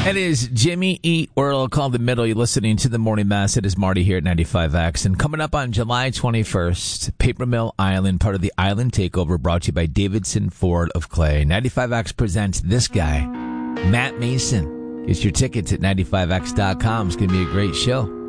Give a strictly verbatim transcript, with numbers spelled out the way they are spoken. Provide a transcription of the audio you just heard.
It is Jimmy Eat World called The Middle. You're listening to The Morning Mass. It is Marty here at ninety-five X. And coming up on July twenty-first, Paper Mill Island, part of the Island Takeover, brought to you by Davidson Ford of Clay. ninety-five X presents this guy, Matt Mason. Get your tickets at ninety-five X dot com. It's going to be a great show.